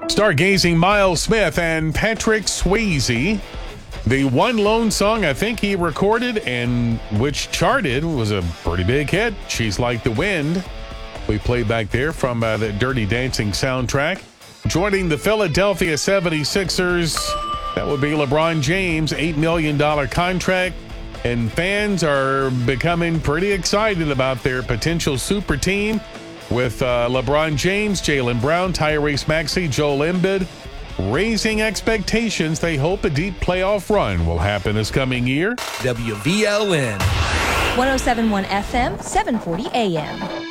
Stargazing Miles Smith and Patrick Swayze. The one lone song I think he recorded and which charted was a pretty big hit, She's Like the Wind. We played back there from the Dirty Dancing soundtrack. Joining the Philadelphia 76ers, that would be LeBron James, $8 million contract. And fans are becoming pretty excited about their potential super team with LeBron James, Jaylen Brown, Tyrese Maxey, Joel Embiid. Raising expectations, they hope a deep playoff run will happen this coming year. WVLN 107.1 FM, 740 AM.